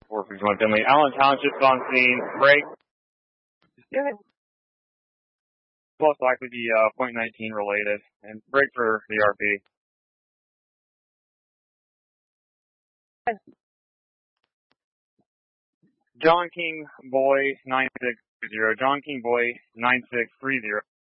461 Finley. Allen Township on scene. Break. Yeah. Most likely be .19 related. And break for the RP. John King Boy 9630. John King Boy 9630.